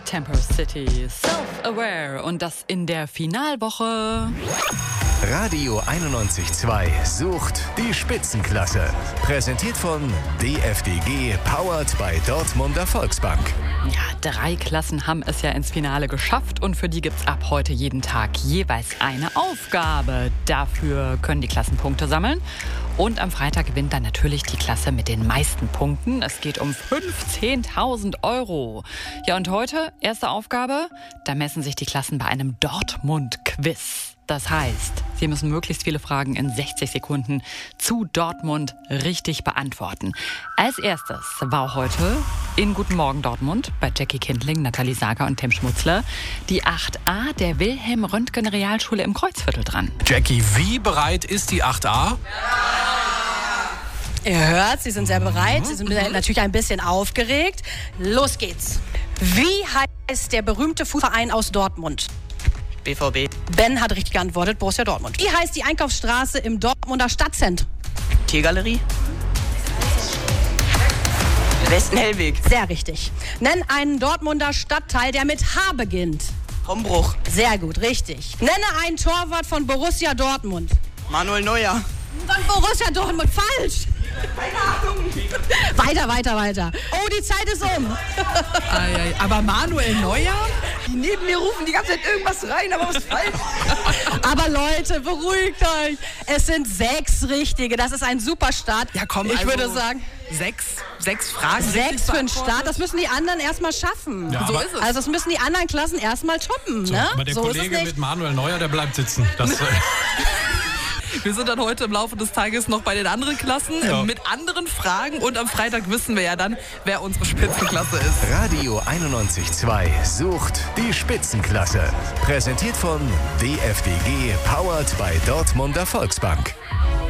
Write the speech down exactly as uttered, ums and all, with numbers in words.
Temper City, Self-Aware und das in der Finalwoche. Radio einundneunzig Komma zwei sucht die Spitzenklasse. Präsentiert von D F D G, powered by Dortmunder Volksbank. Ja, drei Klassen haben es ja ins Finale geschafft und für die gibt's ab heute jeden Tag jeweils eine Aufgabe. Dafür können die Klassen Punkte sammeln. Und am Freitag gewinnt dann natürlich die Klasse mit den meisten Punkten. Es geht um fünfzehntausend Euro. Ja, und heute, erste Aufgabe, da messen sich die Klassen bei einem Dortmund-Quiz. Das heißt, Sie müssen möglichst viele Fragen in sechzig Sekunden zu Dortmund richtig beantworten. Als erstes war heute in Guten Morgen Dortmund bei Jackie Kindling, Nathalie Sager und Tim Schmutzler die acht a der Wilhelm-Röntgen-Realschule im Kreuzviertel dran. Jackie, wie bereit ist die acht a? Ihr hört, Sie sind sehr bereit. Sie sind natürlich ein bisschen aufgeregt. Los geht's. Wie heißt der berühmte Fußballverein aus Dortmund? B V B. Ben hat richtig geantwortet, Borussia Dortmund. Wie heißt die Einkaufsstraße im Dortmunder Stadtzentrum? Tiergalerie. Westenhellweg. Sehr richtig. Nenn einen Dortmunder Stadtteil, der mit H beginnt. Hombruch. Sehr gut, richtig. Nenne einen Torwart von Borussia Dortmund. Manuel Neuer. Von Borussia Dortmund, falsch. Keine Ahnung. Weiter, weiter, weiter. Oh, die Zeit ist um. Ei, ei, aber Manuel Neuer? Die neben mir rufen die ganze Zeit irgendwas rein, aber was falsch. Aber Leute, beruhigt euch. Es sind sechs richtige. Das ist ein super Start. Ja, komm, ich also würde sagen, Sechs, sechs Fragen. sechs für den Start. Das müssen die anderen erstmal schaffen. Ja, so aber- ist es. Also das müssen die anderen Klassen erstmal toppen. So, Ne? aber der so ist es Kollege nicht. mit Manuel Neuer, der bleibt sitzen. Das, äh, Wir sind dann heute im Laufe des Tages noch bei den anderen Klassen Ja. mit anderen Fragen und am Freitag wissen wir ja dann, wer unsere Spitzenklasse ist. Radio einundneunzig Komma zwei sucht die Spitzenklasse. Präsentiert von D F D G, powered by Dortmunder Volksbank.